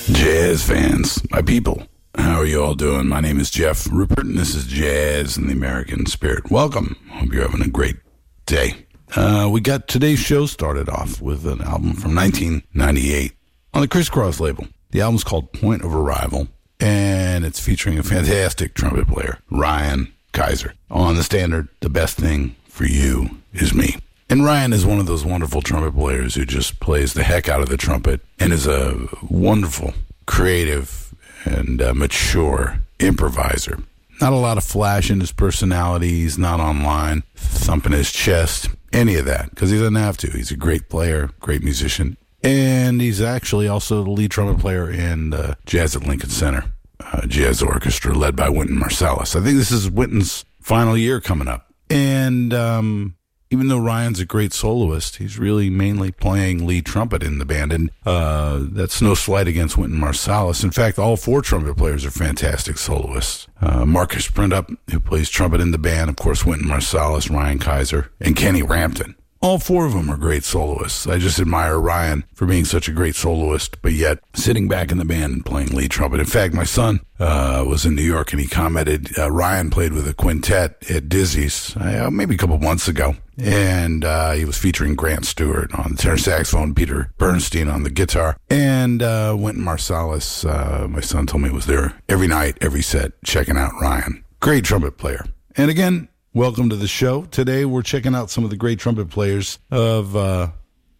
Jazz fans, my people, how are you all doing? My name is Jeff Rupert, and this is Jazz in the American Spirit. Welcome. Hope you're having a great day. We got today's show started off with an album from 1998 on the Criss Cross label. The album's called Point of Arrival, and it's featuring a fantastic trumpet player, Ryan Kisor. On the standard, The Best Thing for You Is Me. And Ryan is one of those wonderful trumpet players who just plays the heck out of the trumpet and is a wonderful, creative, and mature improviser. Not a lot of flash in his personality. He's not online, thumping his chest, any of that, because he doesn't have to. He's a great player, great musician, and he's actually also the lead trumpet player in Jazz at Lincoln Center, jazz orchestra led by Wynton Marsalis. I think this is Wynton's final year coming up. And even though Ryan's a great soloist, he's really mainly playing lead trumpet in the band, and that's no slight against Wynton Marsalis. In fact, all four trumpet players are fantastic soloists. Marcus Brindup, who plays trumpet in the band, of course, Wynton Marsalis, Ryan Kisor, and Kenny Rampton. All four of them are great soloists. I just admire Ryan for being such a great soloist, but yet sitting back in the band and playing lead trumpet. In fact, my son was in New York, and he commented Ryan played with a quintet at Dizzy's maybe a couple months ago, and he was featuring Grant Stewart on the tenor saxophone, Peter Bernstein on the guitar, and Wynton Marsalis, my son told me, was there every night, every set, checking out Ryan. Great trumpet player. And again, welcome to the show. Today we're checking out some of the great trumpet players of the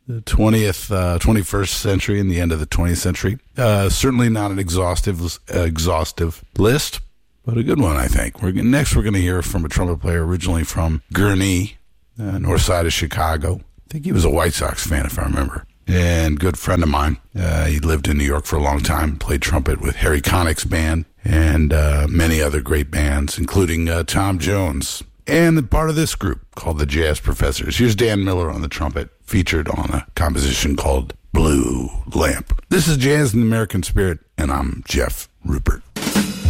21st century and the end of the 20th century. Certainly not an exhaustive list, but a good one, I think. Next we're going to hear from a trumpet player originally from Gurnee, north side of Chicago. I think he was a White Sox fan, if I remember. And good friend of mine. He lived in New York for a long time, played trumpet with Harry Connick's band and many other great bands, including Tom Jones. And part of this group called the Jazz Professors. Here's Dan Miller on the trumpet, featured on a composition called Blue Lamp. This is Jazz in the American Spirit, and I'm Jeff Rupert.